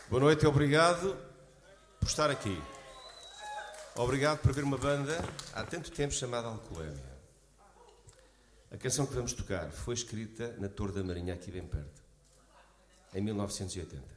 Boa noite e obrigado por estar aqui. Obrigado por ver uma banda há tanto tempo chamada Alcoémia. A canção que vamos tocar foi escrita na Torre da Marinha, aqui bem perto, em 1980.